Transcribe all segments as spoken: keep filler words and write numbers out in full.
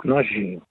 que nós vimos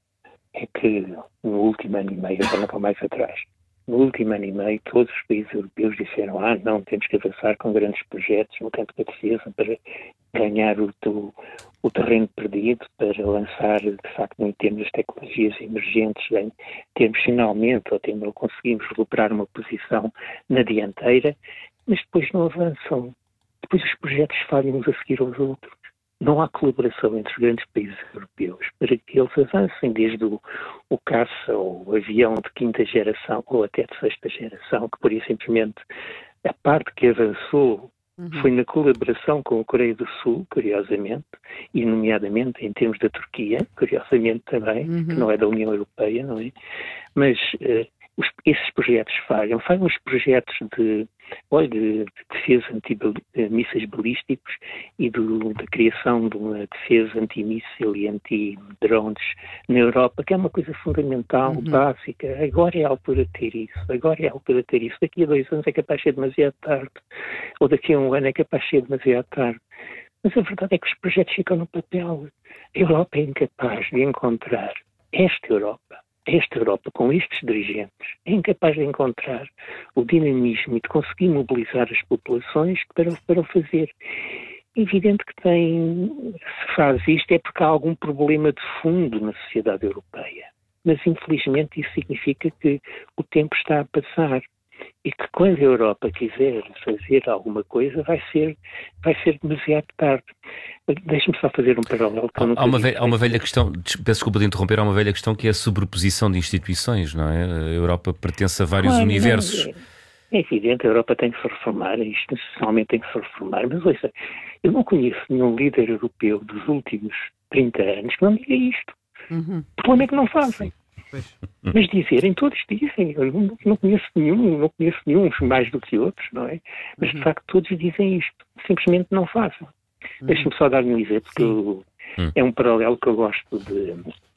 é que no último ano e meio, agora não vou mais atrás, no último ano e meio todos os países europeus disseram ah, não, temos que avançar com grandes projetos no campo da defesa para ganhar o, o, o terreno perdido, para lançar, de facto, em termos das tecnologias emergentes, em termos finalmente, ou termos, conseguimos recuperar uma posição na dianteira, mas depois não avançam. Depois os projetos falham uns a seguir aos outros. Não há colaboração entre os grandes países europeus para que eles avancem, desde o, o caça ou o avião de quinta geração ou até de sexta geração, que por isso simplesmente a parte que avançou uhum. foi na colaboração com a Coreia do Sul, curiosamente, e nomeadamente em termos da Turquia, curiosamente também, uhum. que não é da União Europeia, não é? Mas uh, os, esses projetos falham. Falham os projetos de, olha, de, de defesa anti-mísseis balísticos e do, da criação de uma defesa anti-míssil e anti-drones na Europa, que é uma coisa fundamental, uhum. básica. Agora é a altura de ter isso. Agora é a altura de ter isso. Daqui a dois anos é capaz de ser demasiado tarde. Ou daqui a um ano é capaz de ser demasiado tarde. Mas a verdade é que os projetos ficam no papel. A Europa é incapaz de encontrar esta Europa, esta Europa com estes dirigentes, é incapaz de encontrar o dinamismo e de conseguir mobilizar as populações para, para o fazer. É evidente que tem, se faz isto é porque há algum problema de fundo na sociedade europeia. Mas, infelizmente, isso significa que o tempo está a passar. E que quando a Europa quiser fazer alguma coisa, vai ser, vai ser demasiado tarde. Deixe-me só fazer um paralelo. Que eu nunca há, uma velha, há uma velha questão, peço desculpa de interromper, há uma velha questão que é a sobreposição de instituições, não é? A Europa pertence a vários claro, universos. É, é evidente, a Europa tem que se reformar, isto necessariamente tem que se reformar, mas ouça, eu não conheço nenhum líder europeu dos últimos trinta anos que não diga isto. Uhum. O problema é que não fazem. Pois. Mas dizerem, todos dizem, eu não, não conheço nenhum, não conheço nenhum, uns mais do que outros, não é? Mas uhum. de facto todos dizem isto, simplesmente não fazem. Uhum. Deixa-me só dar um exemplo, que eu, uhum. é um paralelo que eu gosto de,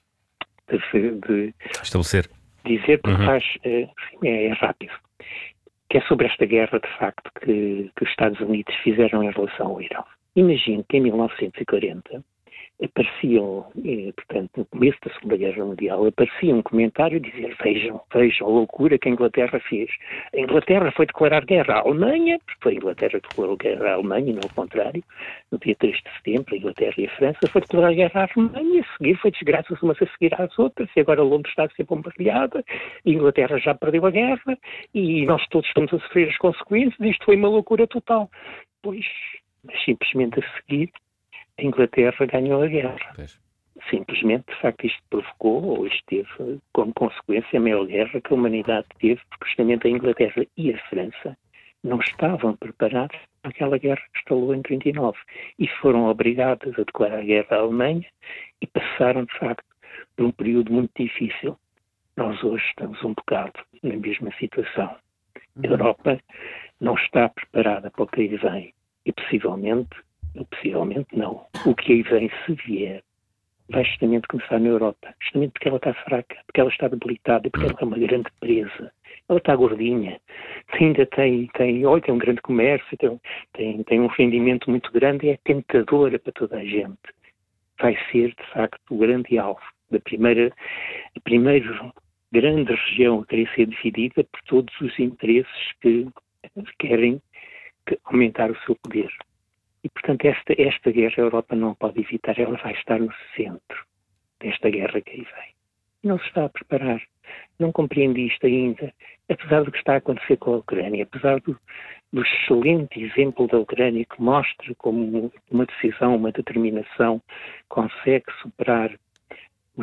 de, de estabelecer. Dizer, porque uhum. faz, é, é rápido, que é sobre esta guerra de facto que, que os Estados Unidos fizeram em relação ao Irão. Imagino que em mil novecentos e quarenta apareciam, eh, portanto, no começo da Segunda Guerra Mundial, aparecia um comentário a dizer, vejam, vejam a loucura que a Inglaterra fez. A Inglaterra foi declarar guerra à Alemanha, porque foi a Inglaterra que declarou guerra à Alemanha, e não ao contrário. No dia três de setembro, a Inglaterra e a França foi declarar guerra à Alemanha, e a seguir foi desgraças umas a seguir às outras, e agora Londres está a ser bombardeada, a Inglaterra já perdeu a guerra, e nós todos estamos a sofrer as consequências, isto foi uma loucura total. Pois, mas simplesmente a seguir, a Inglaterra ganhou a guerra. Pois. Simplesmente, de facto, isto provocou, ou isto teve como consequência a maior guerra que a humanidade teve, porque justamente a Inglaterra e a França não estavam preparados para aquela guerra que estalou em trinta e nove e foram obrigadas a declarar guerra à Alemanha e passaram, de facto, por um período muito difícil. Nós hoje estamos um bocado na mesma situação. A Europa não está preparada para o que aí vem e possivelmente Possivelmente não. O que aí vem, se vier, vai justamente começar na Europa. Justamente porque ela está fraca, porque ela está debilitada, porque ela é uma grande presa. Ela está gordinha. Ainda tem, tem, olha, tem um grande comércio, tem, tem, tem um rendimento muito grande e é tentadora para toda a gente. Vai ser, de facto, o grande alvo da primeira, a primeira grande região a querer ser dividida por todos os interesses que querem aumentar o seu poder. E, portanto, esta, esta guerra a Europa não pode evitar, ela vai estar no centro desta guerra que aí vem. Não se está a preparar, não compreende isto ainda, apesar do que está a acontecer com a Ucrânia, apesar do, do excelente exemplo da Ucrânia que mostra como uma decisão, uma determinação consegue superar os,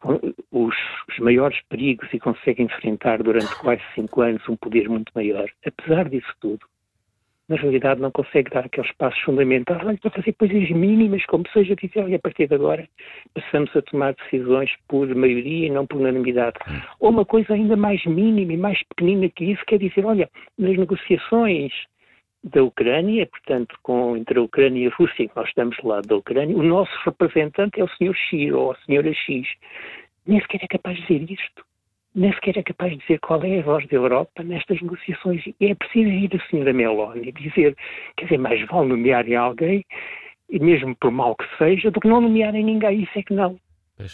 os, os maiores perigos e consegue enfrentar durante quase cinco anos um poder muito maior. Apesar disso tudo, na realidade não consegue dar aqueles passos fundamentais para fazer coisas mínimas, como seja dizer, e a partir de agora passamos a tomar decisões por maioria e não por unanimidade. Ou uma coisa ainda mais mínima e mais pequenina que isso, quer dizer, olha, nas negociações da Ucrânia, portanto, com, entre a Ucrânia e a Rússia, que nós estamos do lado da Ucrânia, o nosso representante é o senhor X ou a senhora X. Nem sequer é capaz de dizer isto. Nem sequer é capaz de dizer qual é a voz da Europa nestas negociações. E é preciso ir a senhora Meloni dizer, quer dizer, mais vale nomearem alguém, e mesmo por mal que seja, do que não nomearem ninguém. Isso é que não.